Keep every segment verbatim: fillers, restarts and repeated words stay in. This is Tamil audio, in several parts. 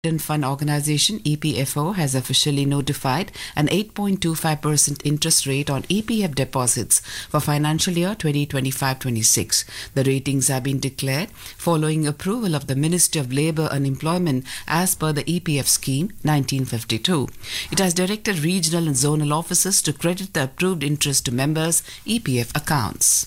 Provident Fund Organization E P F O has officially notified an eight point two five percent interest rate on E P F deposits for financial year twenty twenty-five twenty-six. The ratings have been declared following approval of the Ministry of Labour and Employment as per the E P F scheme nineteen fifty-two. It has directed regional and zonal officers to credit the approved interest to members' E P F accounts.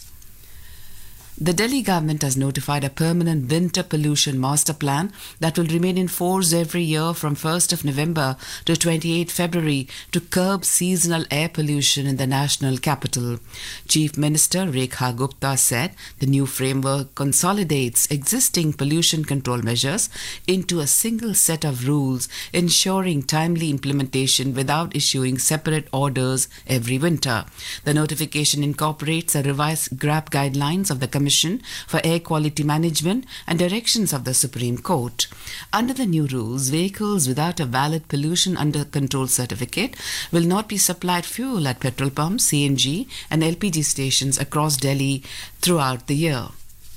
The Delhi government has notified a permanent winter pollution master plan that will remain in force every year from first of November to twenty-eighth February to curb seasonal air pollution in the national capital. Chief Minister Rekha Gupta said the new framework consolidates existing pollution control measures into a single set of rules, ensuring timely implementation without issuing separate orders every winter. The notification incorporates a revised G R A P guidelines of the Commission for Air Quality Management and directions of the Supreme Court. Under the new rules, vehicles without a valid pollution under control certificate will not be supplied fuel at petrol pumps, C N G and L P G stations across Delhi throughout the year.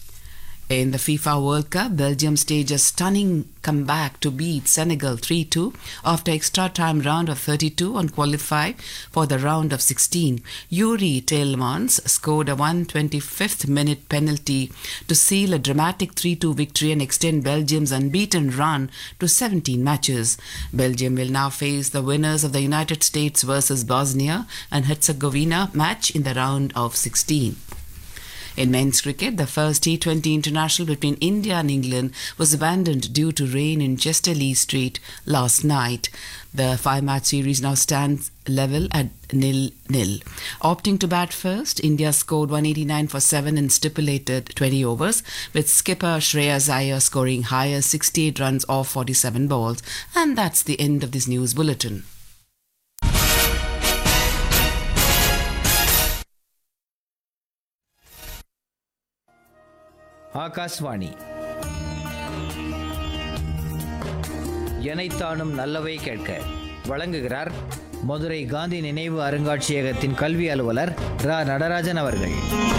In the FIFA World Cup, Belgium staged a stunning comeback to beat Senegal three two after extra-time round of thirty-two and qualify for the round of sixteen. Yuri Tielemans scored a one hundred twenty-fifth minute penalty to seal a dramatic three two victory and extend Belgium's unbeaten run to seventeen matches. Belgium will now face the winners of the United States versus Bosnia and Herzegovina match in the round of sixteen. In men's cricket, the first T twenty international between India and England was abandoned due to rain in Chester Lee Street last night. The five-match series now stands level at nil-nil. Opting to bat first, India scored one hundred eighty-nine for seven in stipulated twenty overs, with skipper Shreyas Iyer scoring higher sixty-eight runs off forty-seven balls. And that's the end of this news bulletin. Akashvani எனைத்தானும் நல்லவை கேட்க வழங்குகிறார் மதுரை காந்தி நினைவு அருங்காட்சியகத்தின் கல்வி அலுவலர் ரா நடராஜன் அவர்கள்.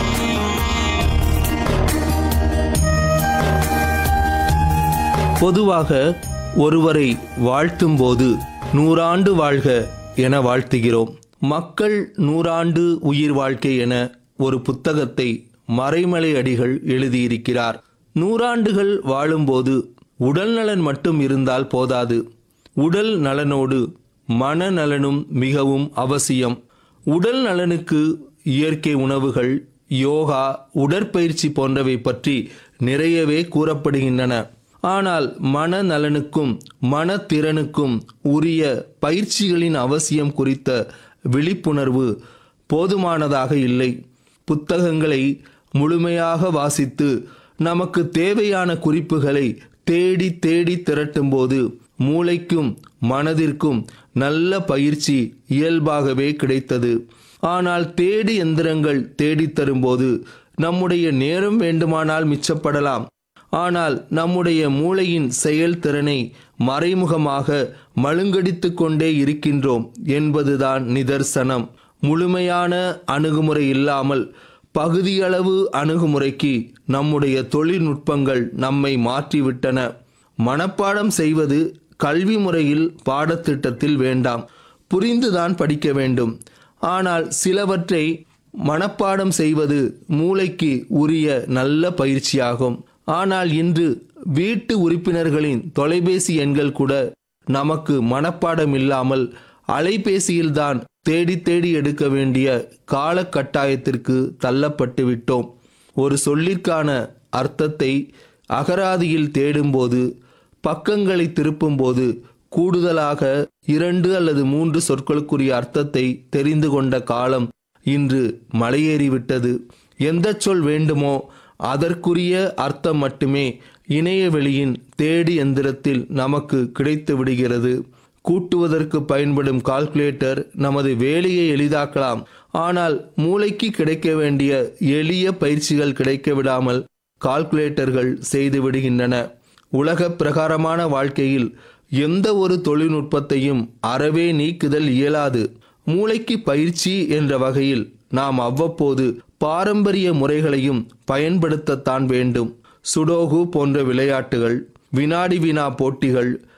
பொதுவாக ஒருவரை வாழ்த்தும் போது நூறாண்டு வாழ்க என வாழ்த்துகிறோம். மக்கள் நூறாண்டு உயிர் வாழ்க்கை என ஒரு புத்தகத்தை மறைமலை அடிகள் எழுதியிருக்கிறார். நூறாண்டுகள் வாழும்போது உடல் நலன் மட்டும் இருந்தால் போதாது. உடல் நலனோடு மனநலனும் மிகவும் அவசியம். உடல் நலனுக்கு இயற்கை உணவுகள், யோகா, உடற்பயிற்சி போன்றவை பற்றி நிறையவே கூறப்படுகின்றன. ஆனால் மனநலனுக்கும் மனத்திறனுக்கும் உரிய பயிற்சிகளின் அவசியம் குறித்த விழிப்புணர்வு போதுமானதாக இல்லை. புத்தகங்களை முழுமையாக வாசித்து நமக்கு தேவையான குறிப்புகளை தேடி தேடி திரட்டும்போது மூளைக்கும் மனதிற்கும் நல்ல பயிற்சி இயல்பாகவே கிடைத்தது. ஆனால் தேடி எந்திரங்கள் தேடித் தரும்போது நம்முடைய நேரம் வேண்டுமானால் மிச்சப்படலாம். ஆனால் நம்முடைய மூளையின் செயல்திறனை மறைமுகமாக மழுங்கடித்து கொண்டே இருக்கின்றோம் என்பதுதான் நிதர்சனம். முழுமையான அணுகுமுறை இல்லாமல் பகுதியளவு அணுகுமுறைக்கு நம்முடைய தொழில்நுட்பங்கள் நம்மை மாற்றிவிட்டன. மனப்பாடம் செய்வது கல்வி முறையில் பாடத்திட்டத்தில் வேண்டாம், புரிந்துதான் படிக்க வேண்டும். ஆனால் சிலவற்றை மனப்பாடம் செய்வது மூளைக்கு உரிய நல்ல பயிற்சியாகும். ஆனால் இன்று வீட்டு உறுப்பினர்களின் தொலைபேசி எண்கள் கூட நமக்கு மனப்பாடம் இல்லாமல் அலைபேசியில்தான் தேடி தேடி எடுக்க வேண்டிய காலகட்டாயத்திற்கு தள்ளப்பட்டு விட்டோம். ஒரு சொல்லிற்கான அர்த்தத்தை அகராதியில் தேடும்போது, பக்கங்களை திருப்பும்போது கூடுதலாக இரண்டு அல்லது மூன்று சொற்களுக்குரிய அர்த்தத்தை தெரிந்து கொண்ட காலம் இன்று மலையேறிவிட்டது. எந்த சொல் வேண்டுமோ அதற்குரிய அர்த்தம் மட்டுமே இணையவெளியின் தேடி எந்திரத்தில் நமக்கு கிடைத்து விடுகிறது. கூட்டுவதற்கு பயன்படும் கால்குலேட்டர் நமது வேலையை எளிதாக்கலாம். ஆனால் மூளைக்கு கிடைக்க வேண்டிய எளிய பயிற்சிகள் கிடைக்க விடாமல் கால்குலேட்டர்கள் செய்து விடுகின்றன. உலக பிரகாரமான வாழ்க்கையில் எந்த ஒரு தொழில்நுட்பத்தையும் அறவே நீக்குதல் இயலாது. மூளைக்கு பயிற்சி என்ற வகையில் நாம் அவ்வப்போது பாரம்பரிய முறைகளையும் பயன்படுத்தத்தான் வேண்டும். சுடோகு போன்ற விளையாட்டுகள், வினாடி வினா போட்டிகள்,